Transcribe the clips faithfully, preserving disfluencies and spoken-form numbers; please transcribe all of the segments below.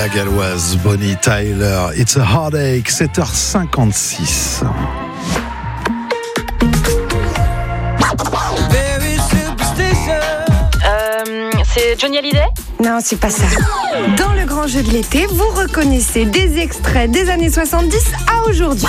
la galloise Bonnie Tyler. It's a heartache, sept heures cinquante-six. Euh, c'est Johnny Hallyday ? Non, c'est pas ça. Dans le grand jeu de l'été, vous reconnaissez des extraits des années soixante-dix à aujourd'hui.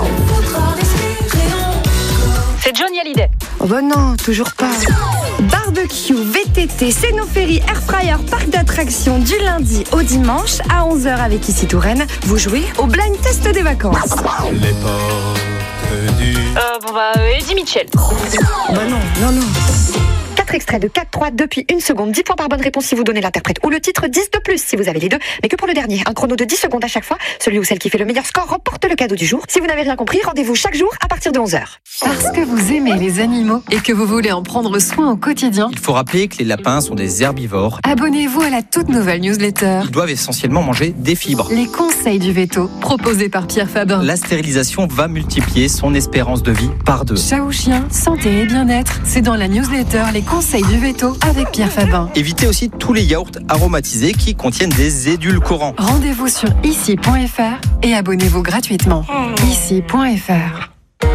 C'est Johnny Hallyday. Oh bah non, toujours pas. Barbecue, V T T, Cénophérie, Airfryer, parc d'attractions du lundi au dimanche à onze heures avec Ici Touraine. Vous jouez au blind test des vacances. Les portes du... Euh, bon bah, Eddie Mitchell. Oh bah non, non, non. quatre extraits de quatre trois depuis une seconde. dix points par bonne réponse si vous donnez l'interprète ou le titre, dix de plus si vous avez les deux, mais que pour le dernier. Un chrono de dix secondes à chaque fois. Celui ou celle qui fait le meilleur score remporte le cadeau du jour. Si vous n'avez rien compris, rendez-vous chaque jour à partir de onze heures. Parce que vous aimez les animaux et que vous voulez en prendre soin au quotidien, il faut rappeler que les lapins sont des herbivores. Abonnez-vous à la toute nouvelle newsletter. Ils doivent essentiellement manger des fibres. Les conseils du veto, proposés par Pierre Fabin. La stérilisation va multiplier son espérance de vie par deux. Chat ou chien, santé et bien-être, c'est dans la newsletter Les conseils du veto avec Pierre Fabin. Évitez aussi tous les yaourts aromatisés qui contiennent des édulcorants. Rendez-vous sur ici point f r et abonnez-vous gratuitement. ici point f r.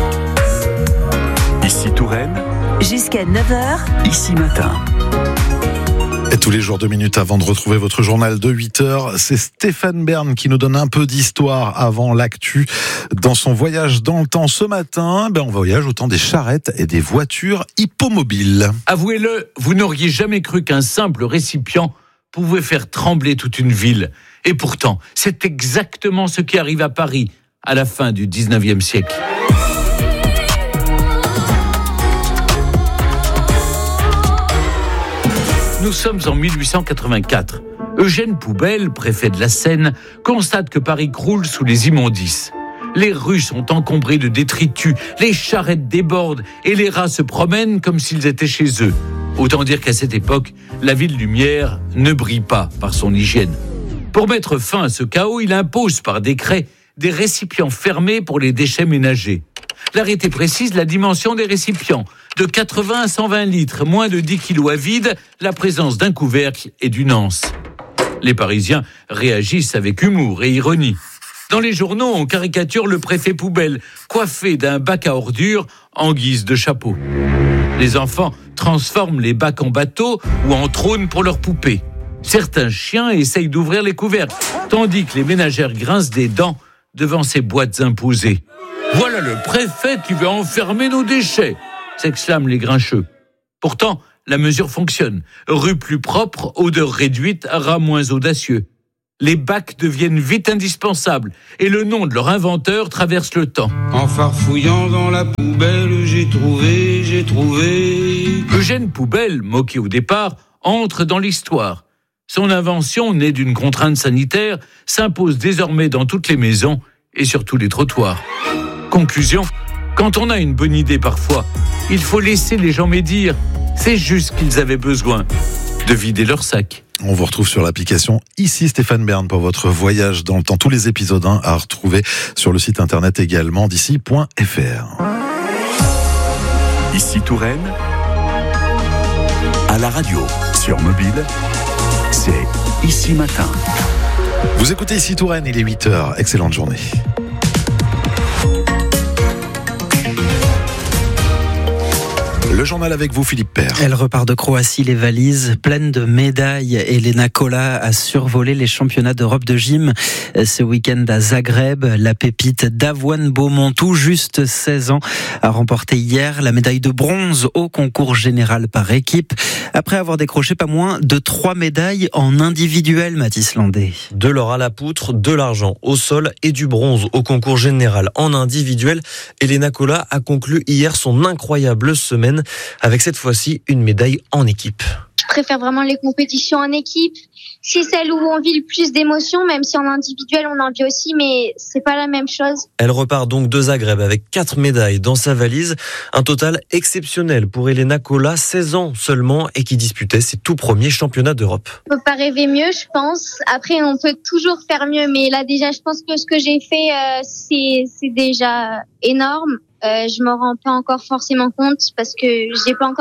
Ici Touraine, jusqu'à neuf heures, Ici Matin. Et tous les jours, deux minutes avant de retrouver votre journal de huit heures, c'est Stéphane Bern qui nous donne un peu d'histoire avant l'actu. Dans son voyage dans le temps ce matin, ben on voyage au temps des charrettes et des voitures hippomobiles. Avouez-le, vous n'auriez jamais cru qu'un simple récipient pouvait faire trembler toute une ville. Et pourtant, c'est exactement ce qui arrive à Paris à la fin du dix-neuvième siècle. Nous sommes en mille huit cent quatre-vingt-quatre. Eugène Poubelle, préfet de la Seine, constate que Paris croule sous les immondices. Les rues sont encombrées de détritus, les charrettes débordent et les rats se promènent comme s'ils étaient chez eux. Autant dire qu'à cette époque, la ville lumière ne brille pas par son hygiène. Pour mettre fin à ce chaos, il impose par décret des récipients fermés pour les déchets ménagers. L'arrêté précise la dimension des récipients, de quatre-vingts à cent vingt litres, moins de dix kilos à vide, la présence d'un couvercle et d'une anse. Les Parisiens réagissent avec humour et ironie. Dans les journaux, on caricature le préfet Poubelle, coiffé d'un bac à ordures en guise de chapeau. Les enfants transforment les bacs en bateaux ou en trônes pour leurs poupées. Certains chiens essayent d'ouvrir les couvercles, tandis que les ménagères grincent des dents devant ces boîtes imposées. « Voilà le préfet qui veut enfermer nos déchets !» s'exclament les grincheux. Pourtant, la mesure fonctionne. Rue plus propre, odeur réduite, rats moins audacieux. Les bacs deviennent vite indispensables et le nom de leur inventeur traverse le temps. En farfouillant dans la poubelle, j'ai trouvé, j'ai trouvé... Eugène Poubelle, moqué au départ, entre dans l'histoire. Son invention, née d'une contrainte sanitaire, s'impose désormais dans toutes les maisons et sur tous les trottoirs. Conclusion, quand on a une bonne idée parfois, il faut laisser les gens médire. C'est juste qu'ils avaient besoin de vider leur sac. On vous retrouve sur l'application Ici Stéphane Bern pour votre voyage dans le temps. Tous les épisodes hein, à retrouver sur le site internet également d'ici point f r. Ici Touraine, à la radio, sur mobile, c'est Ici Matin. Vous écoutez Ici Touraine, il est huit heures. Excellente journée. Le journal avec vous, Philippe Père. Elle repart de Croatie, les valises pleines de médailles. Elena Kola a survolé les championnats d'Europe de gym ce week-end à Zagreb. La pépite d'Avoine Beaumont, tout juste seize ans, a remporté hier la médaille de bronze au concours général par équipe, après avoir décroché pas moins de trois médailles en individuel, Mathis Landé. De l'or à la poutre, de l'argent au sol et du bronze au concours général en individuel. Elena Kola a conclu hier son incroyable semaine avec cette fois-ci une médaille en équipe. Je préfère vraiment les compétitions en équipe. C'est celle où on vit le plus d'émotions, même si en individuel on en vit aussi, mais c'est pas la même chose. Elle repart donc de Zagreb avec quatre médailles dans sa valise. Un total exceptionnel pour Elena Kola, seize ans seulement, et qui disputait ses tout premiers championnats d'Europe. On peut pas rêver mieux, je pense. Après, on peut toujours faire mieux, mais là déjà, je pense que ce que j'ai fait, euh, c'est, c'est déjà énorme. Euh, je m'en rends pas encore forcément compte parce que j'ai pas encore eu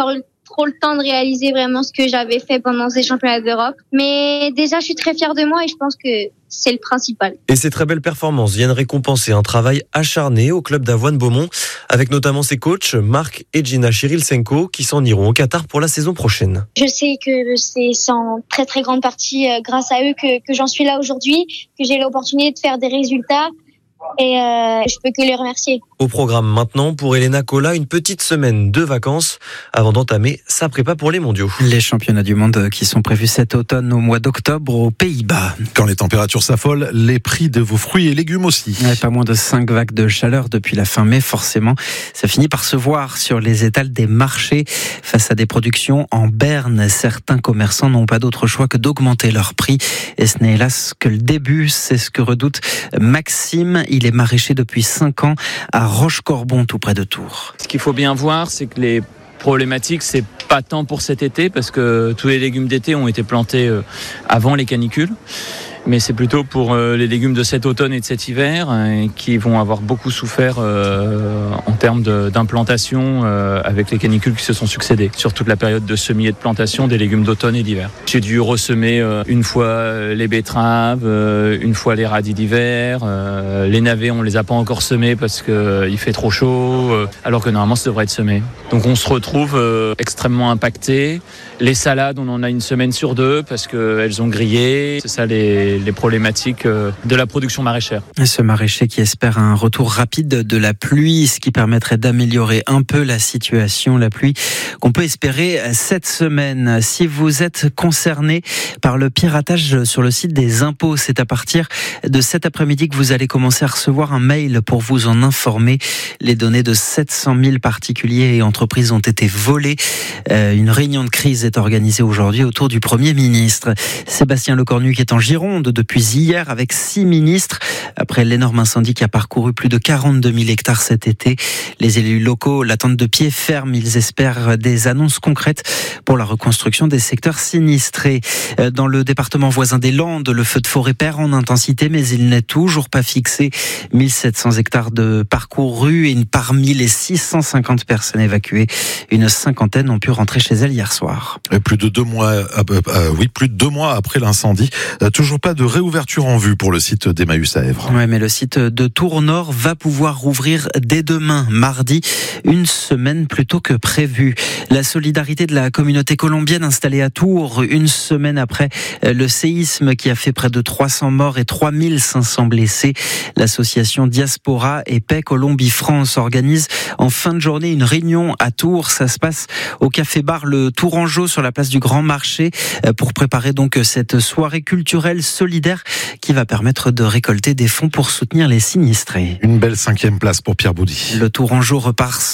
trop le temps de réaliser vraiment ce que j'avais fait pendant ces championnats d'Europe. Mais déjà, je suis très fière de moi et je pense que c'est le principal. Et ces très belles performances viennent récompenser un travail acharné au club d'Avoine Beaumont, avec notamment ses coachs Marc et Gina Chirilsenko qui s'en iront au Qatar pour la saison prochaine. Je sais que c'est en très très grande partie grâce à eux que, que j'en suis là aujourd'hui, que j'ai l'opportunité de faire des résultats. Et euh, je peux que les remercier. Au programme maintenant pour Elena Cola, une petite semaine de vacances avant d'entamer sa prépa pour les mondiaux. Les championnats du monde qui sont prévus cet automne au mois d'octobre aux Pays-Bas. Quand les températures s'affolent, les prix de vos fruits et légumes aussi. Ouais, pas moins de cinq vagues de chaleur depuis la fin mai, forcément. Ça finit par se voir sur les étals des marchés face à des productions en berne. Certains commerçants n'ont pas d'autre choix que d'augmenter leurs prix. Et ce n'est hélas que le début, c'est ce que redoute Maxime. Il est maraîcher depuis cinq ans à Rochecorbon, tout près de Tours. Ce qu'il faut bien voir, c'est que les problématiques, c'est pas tant pour cet été, parce que tous les légumes d'été ont été plantés avant les canicules. Mais c'est plutôt pour euh, les légumes de cet automne et de cet hiver euh, qui vont avoir beaucoup souffert euh, en termes de, d'implantation euh, avec les canicules qui se sont succédées sur toute la période de semis et de plantation des légumes d'automne et d'hiver. J'ai dû ressemer euh, une fois les betteraves, euh, une fois les radis d'hiver, euh, les navets on les a pas encore semés parce que euh, il fait trop chaud, euh, alors que normalement ça devrait être semé. Donc on se retrouve euh, extrêmement impacté. Les salades on en a une semaine sur deux parce qu'elles ont grillé. C'est ça les les problématiques de la production maraîchère. Ce maraîcher qui espère un retour rapide de la pluie, ce qui permettrait d'améliorer un peu la situation, la pluie qu'on peut espérer cette semaine. Si vous êtes concerné par le piratage sur le site des impôts, c'est à partir de cet après-midi que vous allez commencer à recevoir un mail pour vous en informer. Les données de sept cent mille particuliers et entreprises ont été volées. Une réunion de crise est organisée aujourd'hui autour du Premier ministre. Sébastien Lecornu qui est en Gironde depuis hier avec six ministres. Après l'énorme incendie qui a parcouru plus de quarante-deux mille hectares cet été, les élus locaux l'attendent de pied ferme. Ils espèrent des annonces concrètes pour la reconstruction des secteurs sinistrés. Dans le département voisin des Landes, le feu de forêt perd en intensité, mais il n'est toujours pas fixé. mille sept cents hectares de parcourus et parmi les six cent cinquante personnes évacuées, une cinquantaine ont pu rentrer chez elles hier soir. Et plus de deux mois, euh, euh, oui, plus de deux mois après l'incendie, euh, toujours pas de réouverture en vue pour le site d'Emmaüs à Èvres. Ouais, mais le site de Tours Nord va pouvoir rouvrir dès demain, mardi, une semaine plus tôt que prévu. La solidarité de la communauté colombienne installée à Tours, une semaine après le séisme qui a fait près de trois cents morts et trois mille cinq cents blessés. L'association Diaspora et Paix Colombie France organise en fin de journée une réunion à Tours. Ça se passe au café-bar Le Tourangeau sur la place du Grand Marché pour préparer donc cette soirée culturelle solidaire qui va permettre de récolter des fonds pour soutenir les sinistrés. Une belle cinquième place pour Pierre Boudy. Le Tourangeau repart